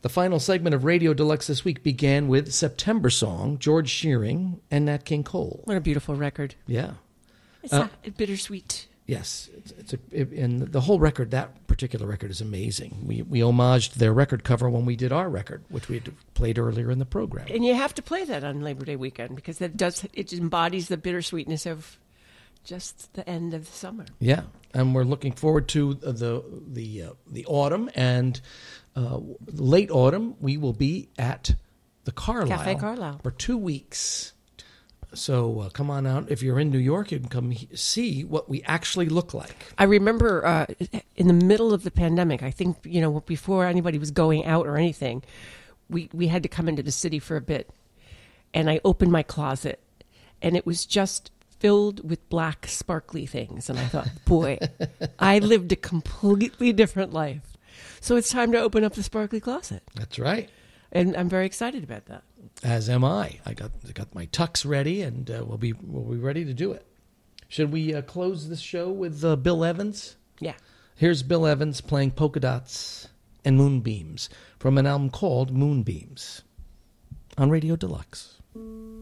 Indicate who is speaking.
Speaker 1: The final segment of Radio Deluxe this week began with September Song, George Shearing and Nat King Cole.
Speaker 2: What a beautiful record.
Speaker 1: Yeah.
Speaker 2: It's bittersweet.
Speaker 1: Yes. And the whole record, that particular record is amazing. We homaged their record cover when we did our record, which we had played earlier in the program.
Speaker 2: And you have to play that on Labor Day weekend because it embodies the bittersweetness of just the end of the summer.
Speaker 1: Yeah. And we're looking forward to the autumn and late autumn. We will be at the Carlisle.
Speaker 2: Cafe Carlisle.
Speaker 1: For 2 weeks. So come on out. If you're in New York, you can come see what we actually look like.
Speaker 2: I remember in the middle of the pandemic, I think, before anybody was going out or anything, we had to come into the city for a bit. And I opened my closet, and it was just filled with black, sparkly things. And I thought, boy, I lived a completely different life. So it's time to open up the sparkly closet.
Speaker 1: That's right.
Speaker 2: And I'm very excited about that.
Speaker 1: As am I. I got my tux ready, and we'll be ready to do it. Should we close this show with Bill Evans?
Speaker 2: Yeah.
Speaker 1: Here's Bill Evans playing Polka Dots and Moonbeams from an album called Moonbeams on Radio Deluxe.